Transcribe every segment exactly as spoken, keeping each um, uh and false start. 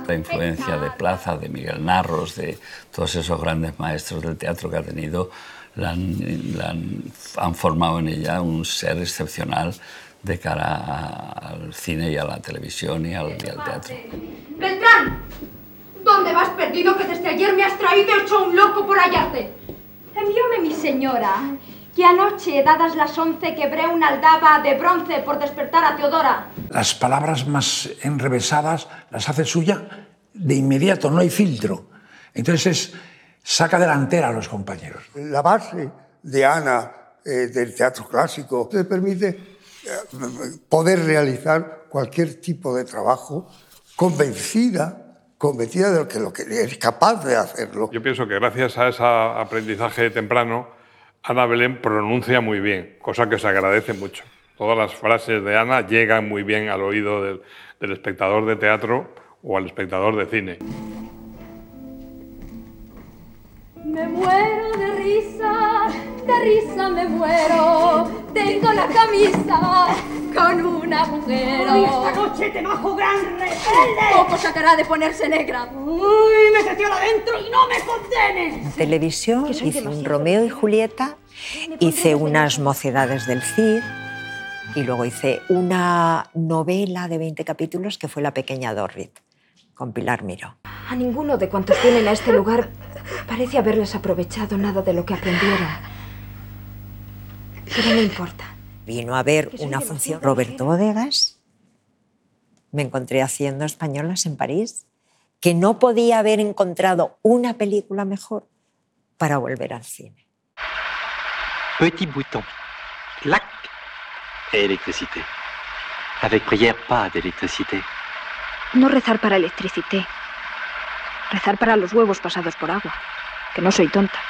La influencia de Plaza, de Miguel Narros, de todos esos grandes maestros del teatro que ha tenido, la han, la han, han formado en ella un ser excepcional de cara a, al cine y a la televisión y al, y al teatro. ¡Beltrán! ¿Dónde vas perdido que desde ayer me has traído hecho un loco por hallarte? Envióme mi señora que anoche, dadas las once, quebré una aldaba de bronce por despertar a Teodora. Las palabras más enrevesadas las hace suya de inmediato, no hay filtro. Entonces saca delantera a los compañeros. La base de Ana eh, del teatro clásico te permite eh, poder realizar cualquier tipo de trabajo convencida convencida de que lo que es capaz de hacerlo. Yo pienso que gracias a ese aprendizaje temprano, Ana Belén pronuncia muy bien, cosa que se agradece mucho. Todas las frases de Ana llegan muy bien al oído del, del espectador de teatro o al espectador de cine. Me muero de risa, de risa me muero. Tengo la camisa con un agujero. ¡Uy, esta noche te bajo gran rebelde! Poco sacará de ponerse negra. ¡Uy, métetela adentro y no me condenes! En televisión hice un Romeo y Julieta, hice unas Mocedades del Cid y luego hice una novela de veinte capítulos que fue La pequeña Dorrit, con Pilar Miró. A ninguno de cuantos vienen a este lugar parece haberles aprovechado nada de lo que aprendieron. Pero no importa. Vino a ver una función Roberto Bodegas, me encontré haciendo Españolas en París, que no podía haber encontrado una película mejor para volver al cine. Petit bouton, clac, et électricité. Avec prière, pas d'électricité. No rezar para electricité, rezar para los huevos pasados por agua, que no soy tonta.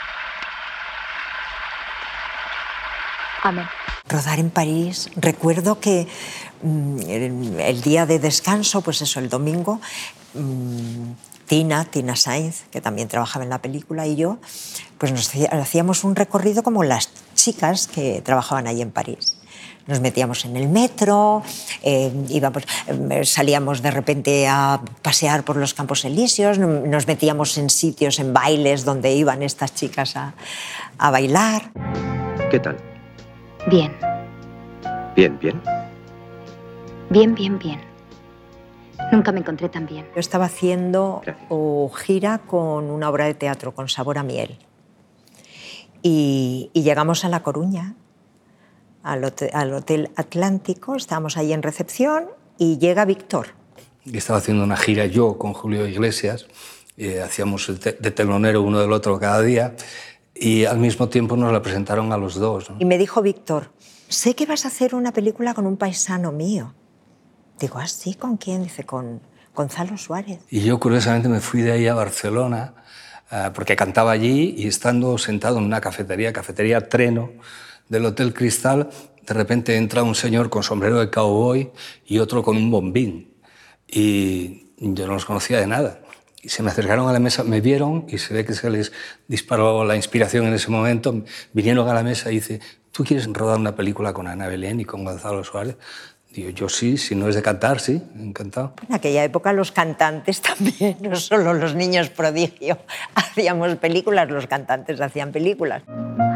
Amén. Rodar en París, recuerdo que mmm, el, el día de descanso, pues eso, el domingo, mmm, Tina, Tina Sainz, que también trabajaba en la película, y yo, pues nos hacíamos un recorrido como las chicas que trabajaban ahí en París. Nos metíamos en el metro, eh, íbamos, eh, salíamos de repente a pasear por los Campos Elíseos, nos metíamos en sitios, en bailes donde iban estas chicas a, a bailar. ¿Qué tal? Bien. Bien, bien. Bien, bien, bien. Nunca me encontré tan bien. Yo estaba haciendo o gira con una obra de teatro, con Sabor a miel. Y, y llegamos a La Coruña, al hotel, al Hotel Atlántico, estábamos ahí en recepción y llega Víctor. Estaba haciendo una gira yo con Julio Iglesias, eh, hacíamos de telonero uno del otro cada día y al mismo tiempo nos la presentaron a los dos, ¿no? Y me dijo Víctor, sé que vas a hacer una película con un paisano mío. Digo, ¿ah, sí? ¿Con quién? Dice, con Gonzalo Suárez. Y yo curiosamente me fui de ahí a Barcelona uh, porque cantaba allí y estando sentado en una cafetería, cafetería Treno, del Hotel Cristal, de repente entra un señor con sombrero de cowboy y otro con un bombín. Y yo no los conocía de nada. Y se me acercaron a la mesa, me vieron y se ve que se les disparó la inspiración en ese momento. Vinieron a la mesa y dice, ¿tú quieres rodar una película con Ana Belén y con Gonzalo Suárez? Digo, yo sí, si no es de cantar, sí, encantado. En aquella época los cantantes también, no solo los niños prodigio, hacíamos películas, los cantantes hacían películas.